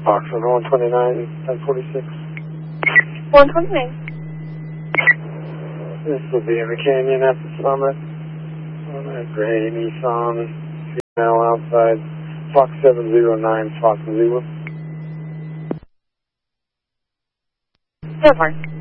Oxford 129, 1046. 129. This will be in the canyon at the summit. On a gray Nissan, female outside, Fox 709, Fox Zulu. Silver.